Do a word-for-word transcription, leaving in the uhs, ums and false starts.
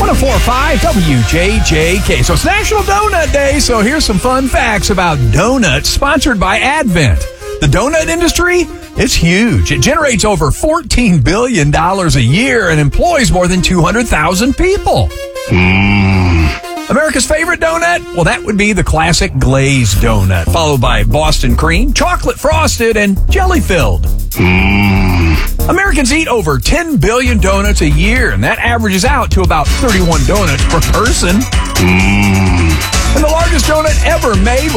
oh four point five W J J K. So it's National Donut Day, so here's some fun facts about donuts, sponsored by Advent. The donut industry, it's huge. It generates over fourteen billion dollars a year and employs more than two hundred thousand people. Mmm. America's favorite donut? Well, that would be the classic glazed donut, followed by Boston cream, chocolate frosted, and jelly filled. Mmm. Americans eat over ten billion donuts a year, and that averages out to about thirty-one donuts per person. Mmm. And the largest donut ever made